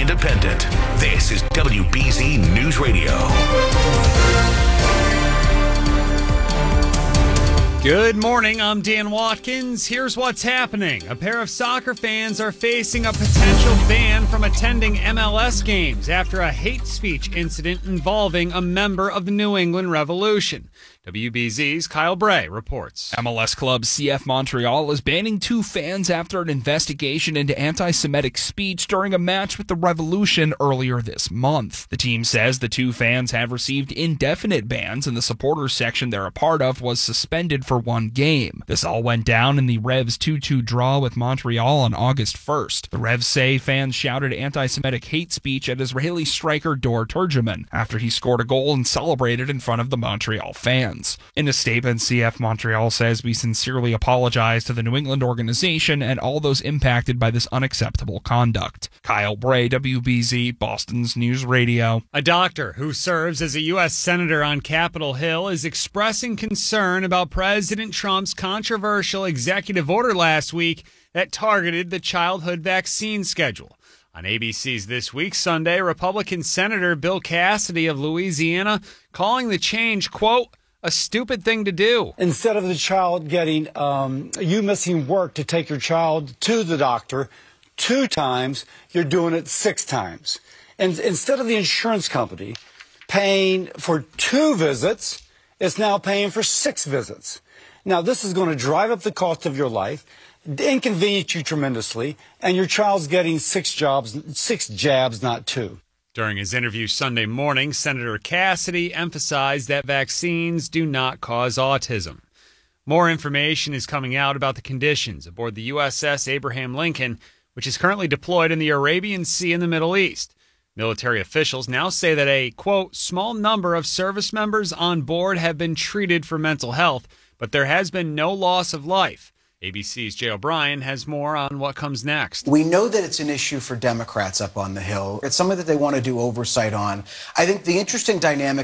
independent. This is WBZ News Radio. Good morning, I'm Dan Watkins. Here's what's happening. A pair of soccer fans are facing a potential ban from attending MLS games after a hate speech incident involving a member of the New England Revolution. WBZ's Kyle Bray reports. MLS club CF Montreal is banning two fans after an investigation into anti-Semitic speech during a match with the Revolution earlier this month. The team says the two fans have received indefinite bans, and the supporters section they're a part of was suspended for one game. This all went down in the Revs 2-2 draw with Montreal on August 1st. The Revs say fans shouted anti-Semitic hate speech at Israeli striker Dor Turgeman after he scored a goal and celebrated in front of the Montreal fans. In a statement, CF Montreal says, "We sincerely apologize to the New England organization and all those impacted by this unacceptable conduct." Kyle Bray, WBZ, Boston's News Radio. A doctor who serves as a U.S. Senator on Capitol Hill is expressing concern about President Trump's controversial executive order last week that targeted the childhood vaccine schedule. On ABC's This Week Sunday, Republican Senator Bill Cassidy of Louisiana calling the change, quote, a stupid thing to do. Instead of the child getting, you missing work to take your child to the doctor 2 times, you're doing it 6 times. And instead of the insurance company paying for 2 visits, it's now paying for 6 visits. Now, this is going to drive up the cost of your life, inconvenience you tremendously, and your child's getting 6 jabs, not 2. During his interview Sunday morning, Senator Cassidy emphasized that vaccines do not cause autism. More information is coming out about the conditions aboard the USS Abraham Lincoln, which is currently deployed in the Arabian Sea in the Middle East. Military officials now say that a, quote, small number of service members on board have been treated for mental health, but there has been no loss of life. ABC's Jay O'Brien has more on what comes next. We know that it's an issue for Democrats up on the Hill. It's something that they want to do oversight on. I think the interesting dynamic